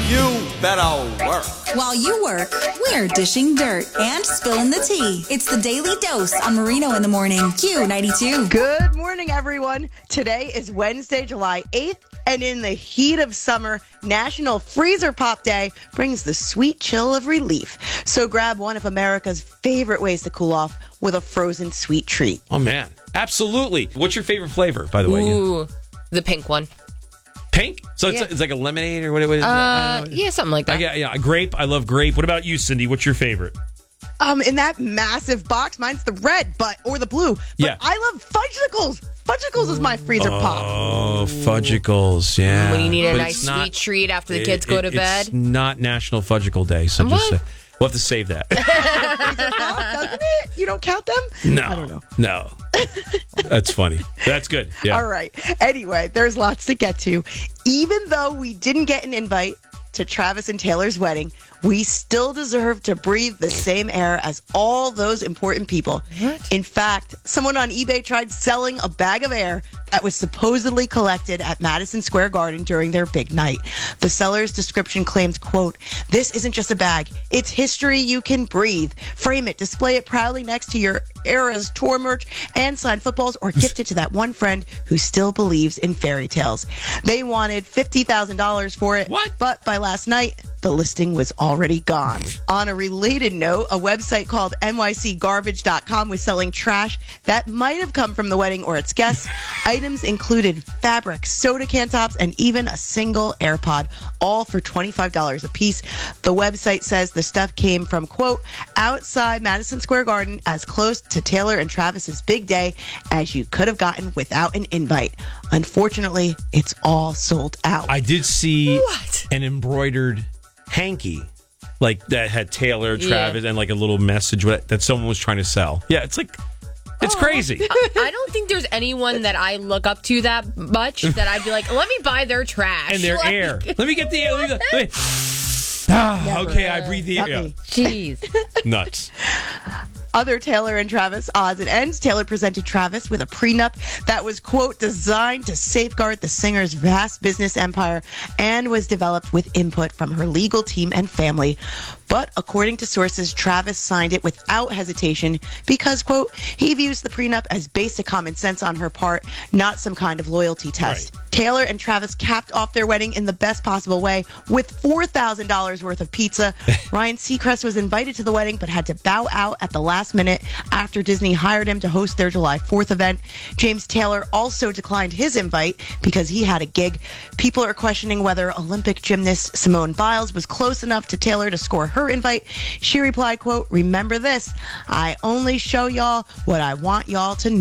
You better work. While you work, we're dishing dirt and spilling the tea. It's the Daily Dose on Marino in the Morning. Q92. Good morning, everyone. Today is Wednesday, July 8th, and in the heat of summer, National Freezer Pop Day brings the sweet chill of relief. So grab one of America's favorite ways to cool off with a frozen sweet treat. Oh, man. Absolutely. What's your favorite flavor, by the way? Ooh, the pink one. Pink? So it's like a lemonade or what is it? Yeah, something like that. Yeah, grape. I love grape. What about you, Cindy? What's your favorite? In that massive box, mine's the red, or the blue. But Yeah. I love Fudgicles. Fudgicles is my freezer pop. Oh, Fudgicles, yeah. When you need a But nice it's not- sweet treat after the kids go to bed. It's not National Fudgicle Day, so just What? we'll have to save that. Freezer pop, doesn't it? You don't count them? No. I don't know. No. That's funny. That's good. Yeah. All right. Anyway, there's lots to get to. Even though we didn't get an invite to Travis and Taylor's wedding, we still deserve to breathe the same air as all those important people. What? In fact, someone on eBay tried selling a bag of air that was supposedly collected at Madison Square Garden during their big night. The seller's description claims, quote, "This isn't just a bag. It's history you can breathe. Frame it, display it proudly next to your era's tour merch and sign footballs, or gift it to that one friend who still believes in fairy tales." They wanted $50,000 for it. What? But by last night, the listing was already gone. On a related note, a website called nycgarbage.com was selling trash that might have come from the wedding or its guests. Items included fabric, soda can tops, and even a single AirPod, all for $25 a piece. The website says the stuff came from, quote, outside Madison Square Garden, as close to Taylor and Travis's big day as you could have gotten without an invite. Unfortunately, it's all sold out. I did see What? an embroidered hanky, like that had Taylor, Travis, and like a little message that someone was trying to sell. Yeah, it's like, it's crazy. I don't think there's anyone that I look up to that much that I'd be like, let me buy their trash. And their Like, air. Let me get the air. Okay, I breathe the air. Not me. Jeez. Nuts. Other Taylor and Travis odds and ends. Taylor presented Travis with a prenup that was, quote, designed to safeguard the singer's vast business empire and was developed with input from her legal team and family. But according to sources, Travis signed it without hesitation because, quote, he views the prenup as basic common sense on her part, not some kind of loyalty test. Right. Taylor and Travis capped off their wedding in the best possible way with $4,000 worth of pizza. Ryan Seacrest was invited to the wedding but had to bow out at the last minute after Disney hired him to host their July 4th event. James Taylor also declined his invite because he had a gig. People are questioning whether Olympic gymnast Simone Biles was close enough to Taylor to score her invite. She replied, quote, "Remember this, I only show y'all what I want y'all to know."